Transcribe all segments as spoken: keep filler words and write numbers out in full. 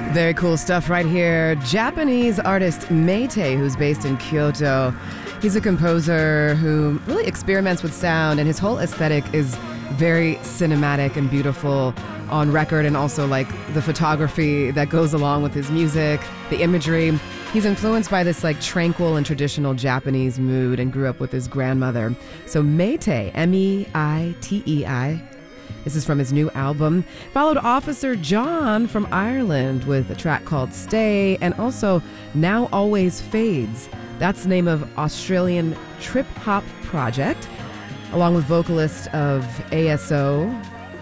Very cool stuff right here. Japanese artist Meitei, who's based in Kyoto. He's a composer who really experiments with sound, and his whole aesthetic is very cinematic and beautiful on record, and also like the photography that goes along with his music, the imagery. He's influenced by this like tranquil and traditional Japanese mood and grew up with his grandmother. So Meitei, M E I T E I. This is from his new album. Followed Officer John from Ireland with a track called Stay, and also Now Always Fades. That's the name of Australian trip hop project, along with vocalist of A S O.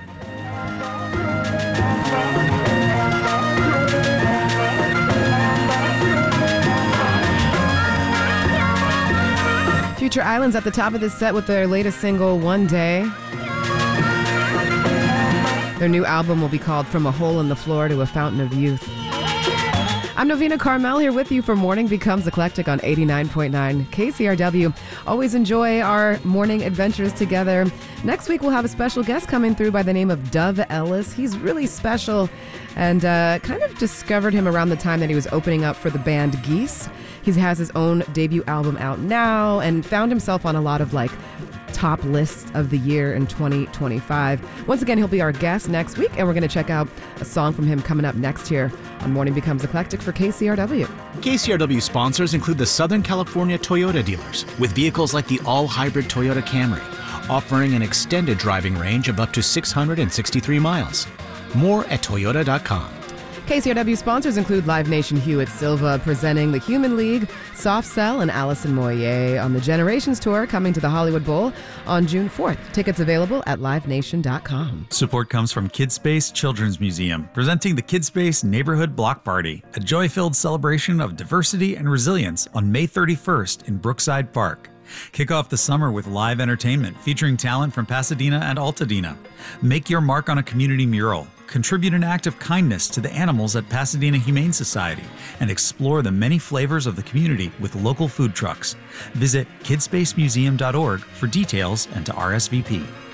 Future Islands at the top of this set with their latest single, One Day. Their new album will be called From a Hole in the Floor to a Fountain of Youth. I'm Novena Carmel here with you for Morning Becomes Eclectic on eighty-nine point nine K C R W. Always enjoy our morning adventures together. Next week we'll have a special guest coming through by the name of Dove Ellis. He's really special, and uh, kind of discovered him around the time that he was opening up for the band Geese. He has his own debut album out now and found himself on a lot of like top lists of the year in twenty twenty-five. Once again, he'll be our guest next week, and we're going to check out a song from him coming up next here on Morning Becomes Eclectic for K C R W. K C R W sponsors include the Southern California Toyota dealers, with vehicles like the all-hybrid Toyota Camry, offering an extended driving range of up to six hundred sixty-three miles. More at toyota dot com. K C R W sponsors include Live Nation Hewitt Silva presenting The Human League, Soft Cell, and Alison Moyet on the Generations Tour coming to the Hollywood Bowl on June fourth. Tickets available at live nation dot com. Support comes from Kidspace Children's Museum, presenting the Kidspace Neighborhood Block Party, a joy-filled celebration of diversity and resilience on May thirty-first in Brookside Park. Kick off the summer with live entertainment featuring talent from Pasadena and Altadena. Make your mark on a community mural. Contribute an act of kindness to the animals at Pasadena Humane Society, and explore the many flavors of the community with local food trucks. Visit kidspace museum dot org for details and to R S V P.